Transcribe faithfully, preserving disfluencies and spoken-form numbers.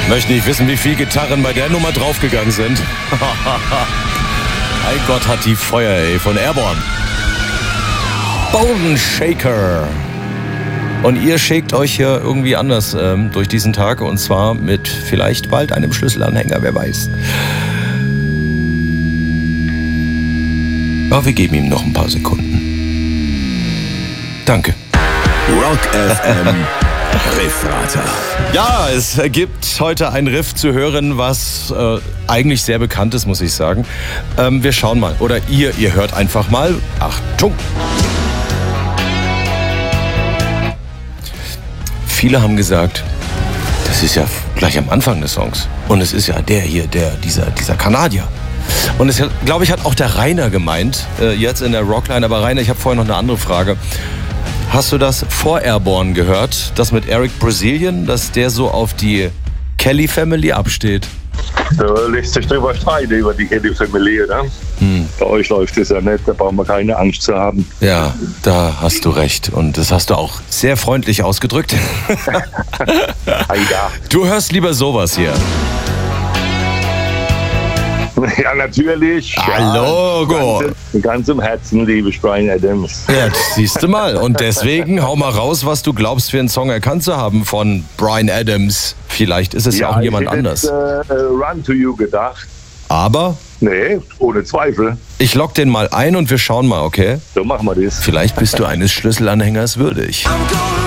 Möchte nicht wissen, wie viele Gitarren bei der Nummer draufgegangen sind. Mein Gott, hat die Feuer, ey, von Airborne. Golden Shaker. Und ihr shakt euch hier irgendwie anders ähm, durch diesen Tag. Und zwar mit vielleicht bald einem Schlüsselanhänger, wer weiß. Aber wir geben ihm noch ein paar Sekunden. Danke. Rock F M Riffrater. Ja, es gibt heute ein Riff zu hören, was äh, eigentlich sehr bekannt ist, muss ich sagen. Ähm, wir schauen mal. Oder ihr, ihr hört einfach mal. Achtung! Viele haben gesagt, das ist ja gleich am Anfang des Songs. Und es ist ja der hier, der, dieser, dieser Kanadier. Und es, glaube ich, hat auch der Rainer gemeint, äh, jetzt in der Rockline. Aber Rainer, ich habe vorher noch eine andere Frage. Hast du das vor Airborne gehört, das mit Eric Brazilian, dass der so auf die Kelly Family absteht? Da lässt sich drüber streiten über die Kelly Family, ne? Hm. Bei euch läuft es ja nicht, da brauchen wir keine Angst zu haben. Ja, da hast du recht und das hast du auch sehr freundlich ausgedrückt. Ja. Du hörst lieber sowas hier. Ja, natürlich. Hallo, ja, ganz, ganz im Herzen liebe ich Bryan Adams. Ja, siehst du mal. Und deswegen hau mal raus, was du glaubst, für einen Song erkannt zu haben von Bryan Adams. Vielleicht ist es ja, ja auch jemand ich hätte anders. Jetzt, äh, Run to You gedacht. Aber? Nee, ohne Zweifel. Ich lock den mal ein und wir schauen mal, okay? So machen wir das. Vielleicht bist du eines Schlüsselanhängers würdig.